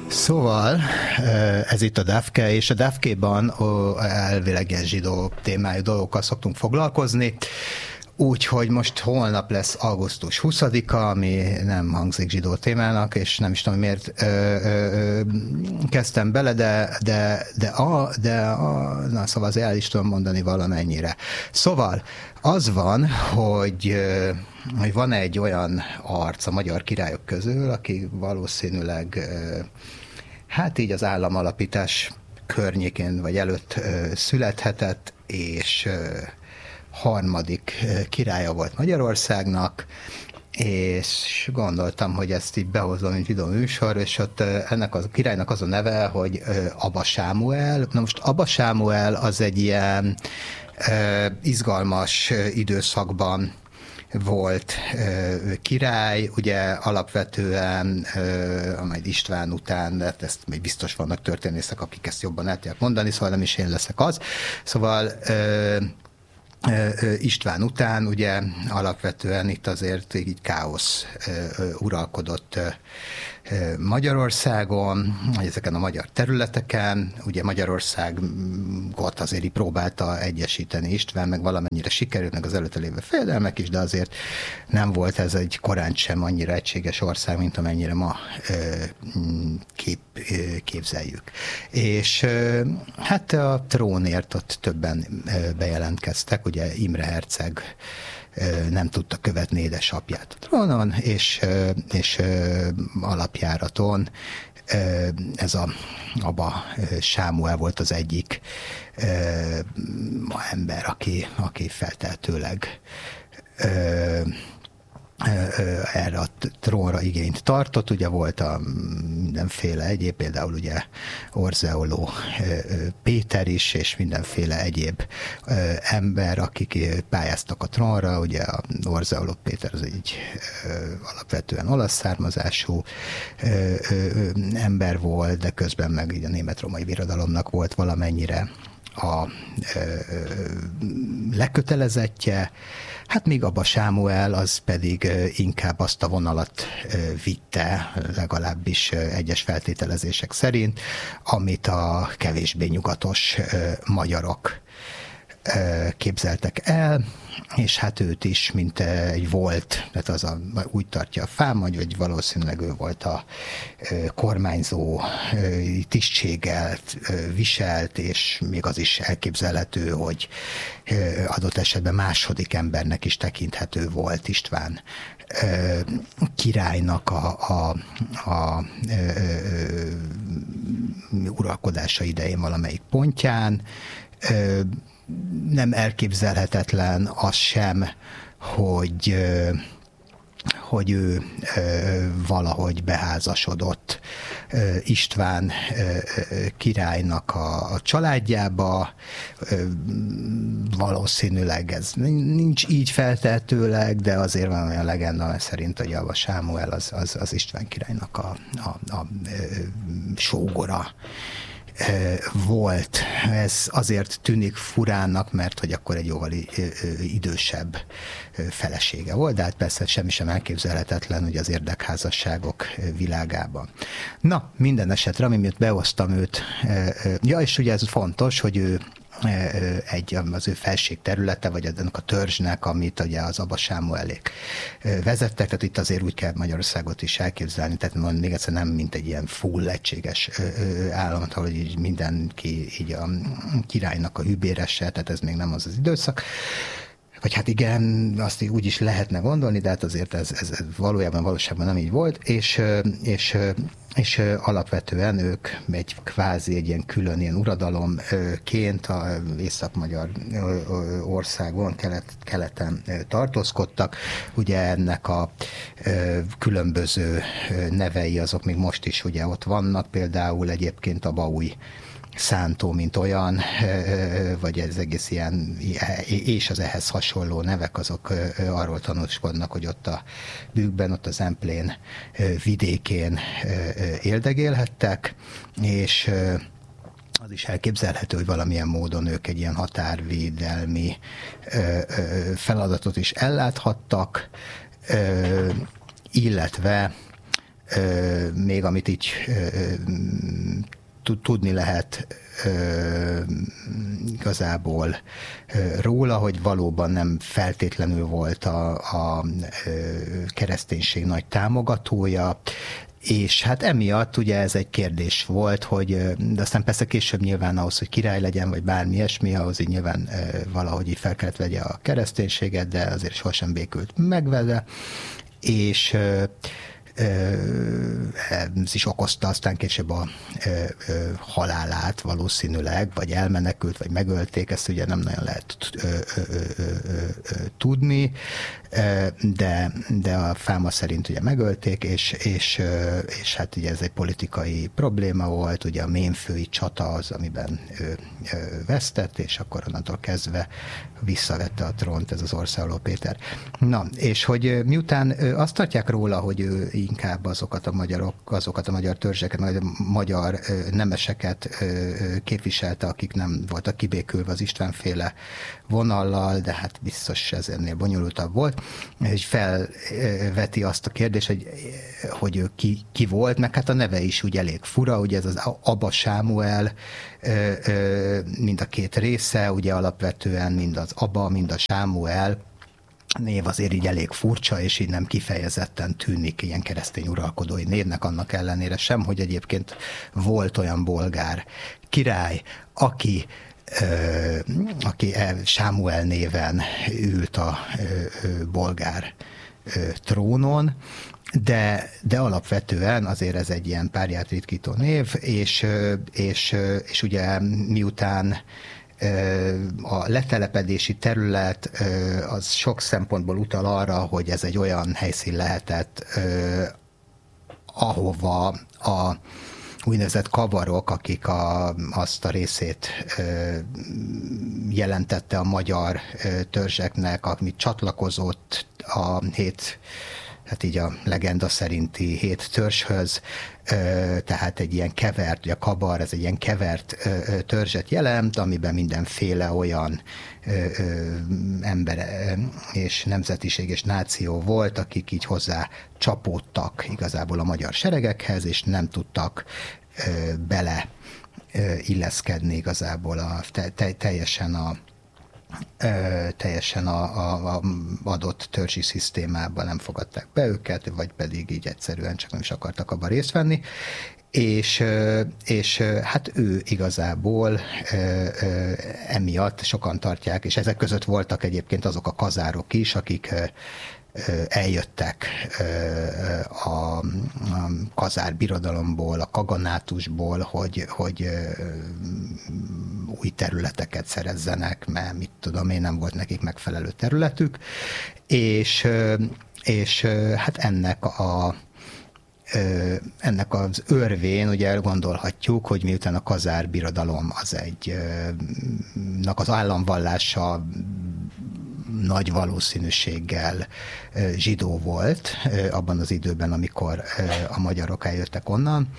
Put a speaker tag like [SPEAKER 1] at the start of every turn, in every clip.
[SPEAKER 1] Szóval ez itt a DAFKE, és a DAFKE-ban elvileg ilyen zsidó témájú dolgokkal szoktunk foglalkozni, úgyhogy most holnap lesz augusztus 20-a, ami nem hangzik zsidó témának, és nem is tudom, miért kezdtem bele, na szóval azért el is tudom mondani valamennyire. Szóval az van, hogy van egy olyan arc a magyar királyok közül, aki valószínűleg hát így az államalapítás környékén vagy előtt születhetett, és harmadik királya volt Magyarországnak, és gondoltam, hogy ezt így behozom, mint videó műsor, és ott ennek a királynak az a neve, hogy Aba Sámuel. Na most Aba Sámuel az egy ilyen izgalmas időszakban volt király, ugye alapvetően majd István után, de ezt még biztos vannak történészek, akik ezt jobban el tudják mondani, szóval nem is én leszek az. Szóval István után ugye alapvetően itt azért így káosz uralkodott Magyarországon, ezeken a magyar területeken. Ugye Magyarországot azért így próbálta egyesíteni István, meg valamennyire sikerült, meg az előtte lévő fejedelmek is, de azért nem volt ez egy korán sem annyira egységes ország, mint amennyire ma képzeljük. És hát a trónért ott többen bejelentkeztek, ugye Imre herceg nem tudta követni édesapját a trónon, és alapjáraton ez a Aba Sámuel volt az egyik ember, aki feltehetőleg erre a trónra igényt tartott. Ugye volt a mindenféle egyéb, például ugye Orzeoló Péter is, és mindenféle egyéb ember, akik pályáztak a trónra. Ugye a Orzeoló Péter az egy alapvetően olasz származású ember volt, de közben meg így a német-római birodalomnak volt valamennyire a lekötelezettje. Hát még Aba Sámuel az pedig inkább azt a vonalat vitte, legalábbis egyes feltételezések szerint, amit a kevésbé nyugatos magyarok képzeltek el, és hát őt is, mint egy volt, tehát úgy tartja a fám, hogy valószínűleg ő volt a kormányzó, tisztséget viselt, és még az is elképzelhető, hogy adott esetben második embernek is tekinthető volt István királynak a uralkodása idején valamelyik pontján. Nem elképzelhetetlen az sem, hogy ő valahogy beházasodott István királynak a családjába. Valószínűleg ez nincs így feltehetőleg, de azért van olyan legenda szerint, hogy Aba Sámuel az István királynak a sógora volt. Ez azért tűnik furának, mert hogy akkor egy jóval idősebb felesége volt, de hát persze semmi sem elképzelhetetlen ugye az érdekházasságok világában. Na, minden esetre, amiért behoztam őt, ja, és ugye ez fontos, hogy ő az ő felség területe, vagy ennek a törzsnek, amit ugye az Aba Sámuelék vezettek, tehát itt azért úgy kell Magyarországot is elképzelni, tehát még egyszer nem mint egy ilyen full egységes állam, ahol így mindenki így a királynak a hűbérese, tehát ez még nem az időszak. Vagy hát igen, azt úgy is lehetne gondolni, de hát azért ez valóságban nem így volt, és alapvetően ők egy ilyen külön ilyen uradalomként a észak-magyar országon, keleten tartózkodtak. Ugye ennek a különböző nevei azok még most is ugye ott vannak, például egyébként a Baúj szántó, mint olyan, vagy ez egész ilyen, és az ehhez hasonló nevek, azok arról tanúskodnak, hogy ott a Bükkben, ott az Emplén vidékén éldegélhettek, és az is elképzelhető, hogy valamilyen módon ők egy ilyen határvédelmi feladatot is elláthattak, illetve még amit így tudni lehet igazából róla, hogy valóban nem feltétlenül volt a kereszténység nagy támogatója, és hát emiatt ugye ez egy kérdés volt, hogy de aztán persze később nyilván ahhoz, hogy király legyen, vagy bármi ilyesmi, ahhoz így nyilván valahogy így fel kellett vegye a kereszténységet, de azért sosem békült meg vele, és ez is okozta aztán később a halálát valószínűleg, vagy elmenekült, vagy megölték, ezt ugye nem nagyon lehet tudni, de a fáma szerint ugye megölték, és hát ugye ez egy politikai probléma volt, ugye a mémfői csata az, amiben ő vesztett, és akkor onnantól kezdve visszavette a trónt ez az Országoló Péter. Na, és hogy miután azt tartják róla, hogy ő inkább azokat a magyar törzseket, vagy a magyar nemeseket képviselte, akik nem voltak kibékülve az Istvánféle vonallal, de hát biztos ez ennél bonyolultabb volt, és felveti azt a kérdést, hogy ő ki volt, meg hát a neve is úgy elég fura, ugye ez az Aba Sámuel, mind a két része, ugye alapvetően mind az Aba, mind a Sámuel név azért így elég furcsa, és így nem kifejezetten tűnik ilyen keresztény uralkodói névnek, annak ellenére sem, hogy egyébként volt olyan bolgár király, aki Sámuel néven ült a bolgár trónon, de alapvetően azért ez egy ilyen párját ritkító név, és ugye miután a letelepedési terület az sok szempontból utal arra, hogy ez egy olyan helyszín lehetett, ahova a úgynevezett kavarok, akik azt a részét jelentette a magyar törzseknek, amit csatlakozott a hát így a legenda szerinti 7 törzshöz, tehát egy ilyen kevert, ugye a kabar, ez egy ilyen kevert törzset jelent, amiben mindenféle olyan ember és nemzetiség és náció volt, akik így hozzá csapódtak igazából a magyar seregekhez, és nem tudtak bele illeszkedni igazából teljesen a adott törzsi szisztémában nem fogadták be őket, vagy pedig így egyszerűen csak nem is akartak abban részt venni. És hát ő igazából emiatt sokan tartják, és ezek között voltak egyébként azok a kazárok is, akik eljöttek a kazár birodalomból, a kaganátusból, hogy új területeket szerezzenek, mert mit tudom én, nem volt nekik megfelelő területük, és hát ennek az örvén ugye elgondolhatjuk, hogy miután a kazár birodalom az államvallása nagy valószínűséggel zsidó volt abban az időben, amikor a magyarok eljöttek onnan,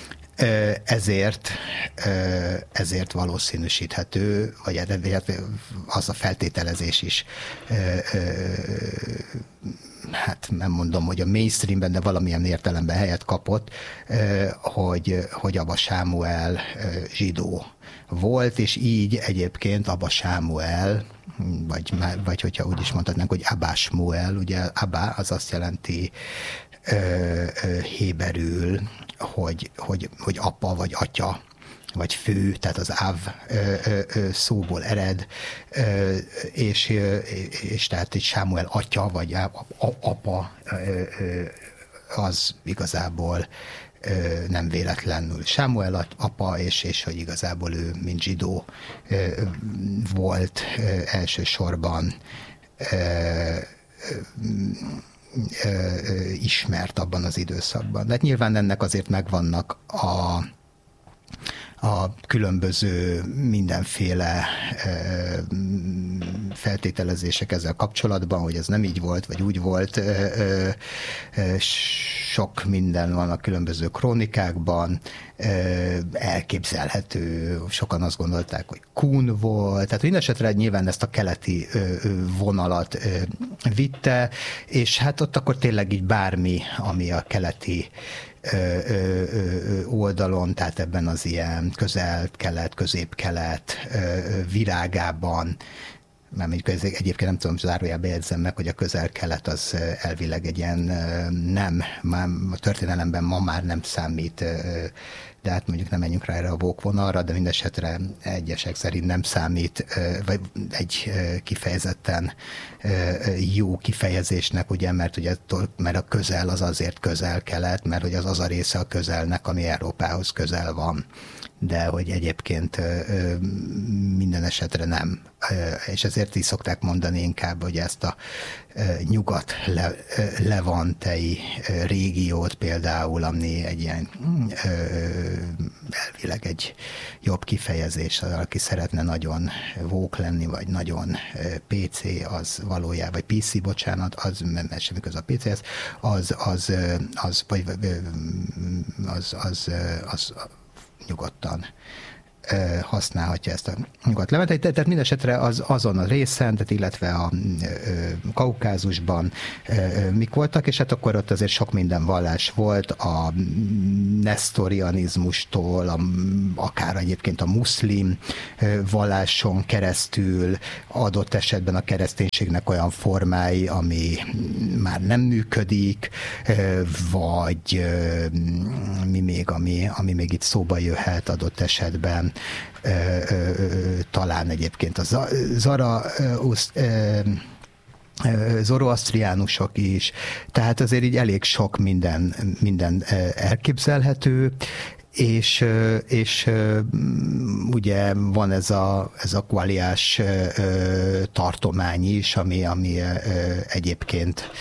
[SPEAKER 1] ezért valószínűsíthető, vagy az a feltételezés is, hát nem mondom, hogy a mainstreamben, de valamilyen értelemben helyet kapott, hogy Aba Sámuel zsidó volt, és így egyébként Aba Sámuel, vagy hogyha úgy is mondhatnánk, hogy Abba Smuel, ugye Abba az azt jelenti héberül, hogy apa, vagy atya, vagy fő, tehát az áv szóból ered, és tehát egy Sámuel atya, vagy apa, az igazából nem véletlenül Sámuel apa, és hogy igazából ő, mint zsidó volt elsősorban ismert abban az időszakban. De nyilván ennek azért megvannak a különböző mindenféle feltételezések ezzel kapcsolatban, hogy ez nem így volt, vagy úgy volt. Sok minden van a különböző krónikákban, elképzelhető, sokan azt gondolták, hogy Kun volt, tehát mindesetre nyilván ezt a keleti vonalat vitte, és hát ott akkor tényleg így bármi, ami a keleti oldalon, tehát ebben az ilyen közel-kelet, közép-kelet virágában, mert egyébként nem tudom, zárójelbe jegyzem meg, hogy a közel-kelet az elvileg egy ilyen már a történelemben ma már nem számít, de hát mondjuk nem menjünk rá erre a vókvonalra, de mindesetre egyesek szerint nem számít, vagy egy kifejezetten jó kifejezésnek, ugye, mert a közel az azért közel-kelet, mert hogy az a része a közelnek, ami Európához közel van, de hogy egyébként minden esetre nem. És ezért így szokták mondani inkább, hogy ezt a nyugat-levantei régiót például, ami egy ilyen elvileg egy jobb kifejezés, aki szeretne nagyon vók lenni, vagy nagyon PC, az valójában, vagy PC, bocsánat, az, mert semmi köze a PC-hez, az nyugodtan használhatja ezt a nyugat-levanteit, tehát mindesetre azon a részen, tehát illetve a Kaukázusban mik voltak, és hát akkor ott azért sok minden vallás volt, a nesztorianizmustól, akár egyébként a muszlim valláson keresztül, adott esetben a kereszténységnek olyan formái, ami már nem működik, vagy mi még, ami még itt szóba jöhet adott esetben, talán egyébként a zoroasztriánusok is, tehát azért így elég sok minden elképzelhető, és ugye van ez a kvaliás tartomány is, ami egyébként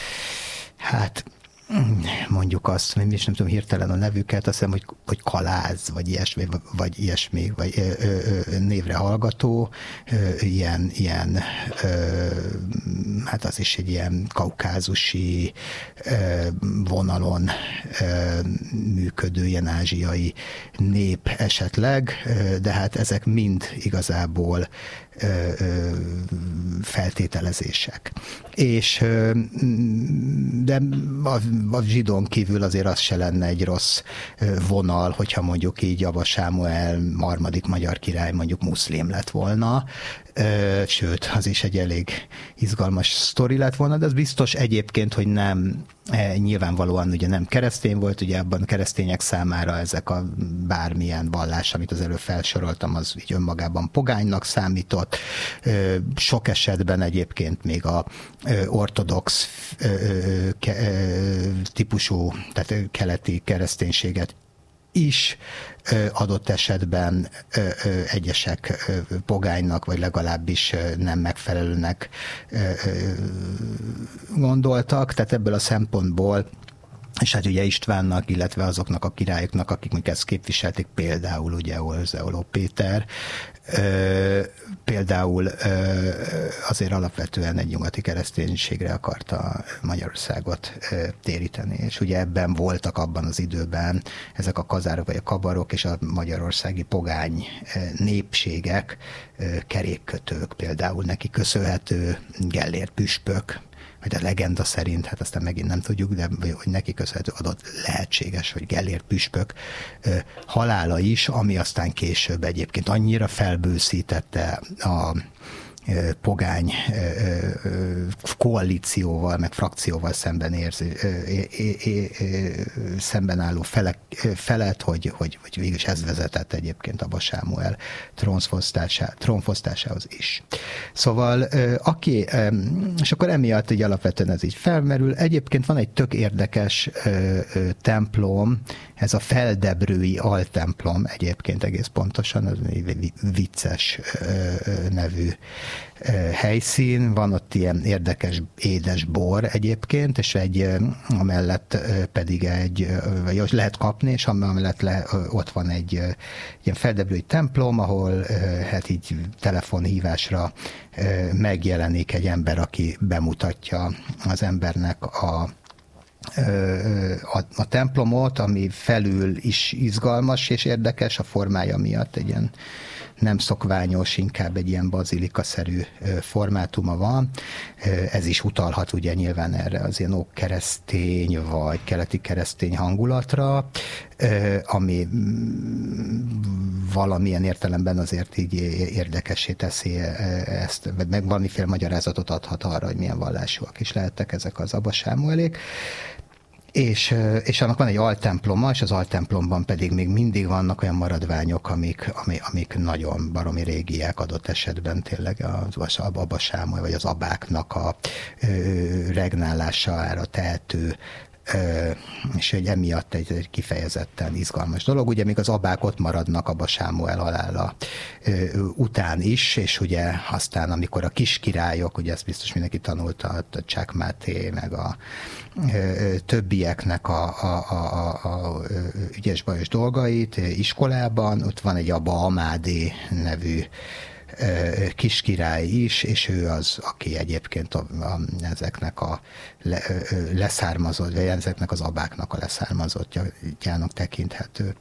[SPEAKER 1] mondjuk azt, én is nem tudom hirtelen a nevüket, azt hiszem, hogy Kaláz, vagy ilyesmi, vagy névre hallgató, ilyen hát az is egy ilyen kaukázusi vonalon működő ilyen ázsiai nép esetleg, de hát ezek mind igazából feltételezések. És de a zsidón kívül azért az se lenne egy rossz vonal, hogyha mondjuk így Aba Sámuel harmadik magyar király mondjuk muszlim lett volna, sőt, az is egy elég izgalmas sztori lett volna, de az biztos egyébként, hogy nem, nyilvánvalóan ugye nem keresztény volt, ugye abban a keresztények számára ezek a bármilyen vallás, amit az előbb felsoroltam, az így önmagában pogánynak számított. Sok esetben egyébként még a ortodox típusú, tehát keleti kereszténységet is adott esetben egyesek pogánynak, vagy legalábbis nem megfelelőnek gondoltak, tehát ebből a szempontból, és hát ugye Istvánnak, illetve azoknak a királyoknak, akik ezt képviselték, például ugye Orzeoló Péter, például azért alapvetően egy nyugati kereszténységre akarta Magyarországot téríteni, és ugye ebben voltak abban az időben ezek a kazárok vagy a kabarok és a magyarországi pogány népségek, kerékkötők, például neki köszönhető Gellért püspök, vagy a legenda szerint, hát aztán megint nem tudjuk, de hogy neki köszönhető adott lehetséges, hogy Gellért püspök halála is, ami aztán később egyébként annyira felbőszítette a pogány koalícióval, meg frakcióval szemben álló felett, hogy végülis ez vezetett egyébként Aba Sámuel trónfosztásához is. Szóval és akkor emiatt így alapvetően ez így felmerül. Egyébként van egy tök érdekes templom, ez a Feldebrői altemplom egyébként egész pontosan, az egy vicces nevű helyszín, van ott ilyen érdekes édes bor egyébként, és amellett pedig vagy lehet kapni, és amellett ott van egy ilyen feldeblői templom, ahol hát így telefonhívásra megjelenik egy ember, aki bemutatja az embernek a templomot, ami felül is izgalmas és érdekes a formája miatt, egy ilyen nem szokványos, inkább egy ilyen bazilika-szerű formátuma van. Ez is utalhat ugye nyilván erre az ilyen ókeresztény vagy keleti keresztény hangulatra, ami valamilyen értelemben azért így érdekessé teszi ezt, meg valamiféle magyarázatot adhat arra, hogy milyen vallásúak is lehettek ezek az Abba Sámuelék. És annak van egy altemploma, és az altemplomban pedig még mindig vannak olyan maradványok, amik nagyon baromi régiek, adott esetben tényleg az Abba Sámuel, vagy az abáknak a regnálására tehető, és hogy emiatt egy kifejezetten izgalmas dolog. Ugye még az abák ott maradnak Abba Sámuel halála után is, és ugye aztán, amikor a kiskirályok, ugye ezt biztos mindenki tanulta, a Csák Máté, meg a többieknek a ügyes-bajos dolgait iskolában, ott van egy Abba Amádé nevű kiskirály is, és ő az, aki egyébként ezeknek a leszármazott, vagy ezeknek az abáknak a leszármazottjának tekinthető.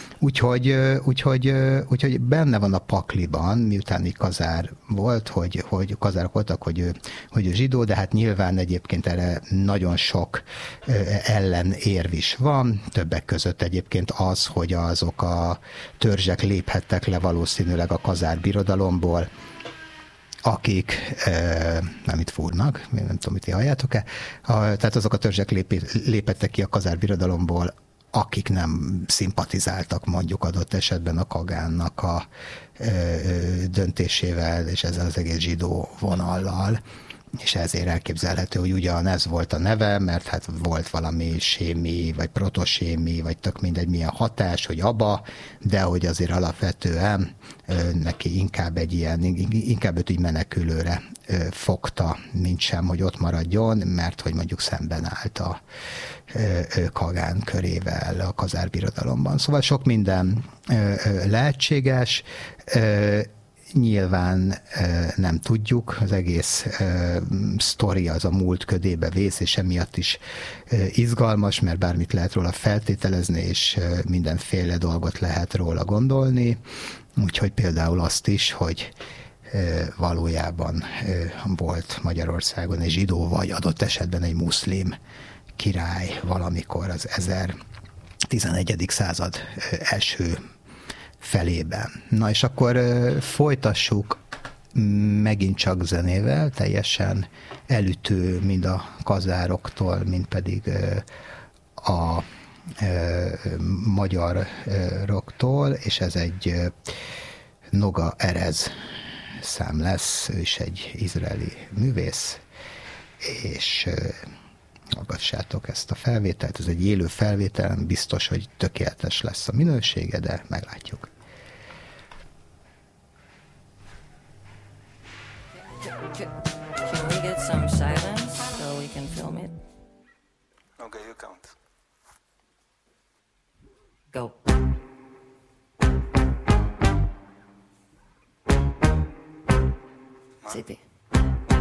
[SPEAKER 1] Úgyhogy benne van a pakliban, miután így kazár volt, hogy kazárok voltak, hogy ő zsidó, de hát nyilván egyébként erre nagyon sok ellenérv is van, többek között egyébként az, hogy azok a törzsek léphettek le valószínűleg a kazár birodalomból, akik nem itt fúrnak, nem tudom, mit ti halljátok-e, tehát azok a törzsek lépettek ki a kazár birodalomból, akik nem szimpatizáltak mondjuk adott esetben a Kagánnak a döntésével, és ezzel az egész zsidó vonallal, és ezért elképzelhető, hogy ugyanez volt a neve, mert hát volt valami sémi, vagy protosémi, vagy tök mindegy milyen hatás, hogy Abba, de hogy azért alapvetően neki inkább őt így menekülőre fogta, mint sem, hogy ott maradjon, mert hogy mondjuk szemben állt a Kagán körével a kazár birodalomban. Szóval sok minden lehetséges, nyilván nem tudjuk, az egész sztori az a múlt ködébe vész, és emiatt is izgalmas, mert bármit lehet róla feltételezni, és mindenféle dolgot lehet róla gondolni, úgyhogy például azt is, hogy valójában volt Magyarországon egy zsidó, vagy adott esetben egy muszlim király valamikor az 11. század első felében. Na és akkor folytassuk megint csak zenével, teljesen elütő mind a kazároktól, mind pedig a magyaroktól, és ez egy Noga Erez szám lesz, ő is egy izraeli művész, és hallgassátok ezt a felvételt, ez egy élő felvétel, biztos, hogy tökéletes lesz a minősége, de meglátjuk.
[SPEAKER 2] Can we get some silence so we can film it?
[SPEAKER 3] Okay, you count.
[SPEAKER 2] Go. C'était.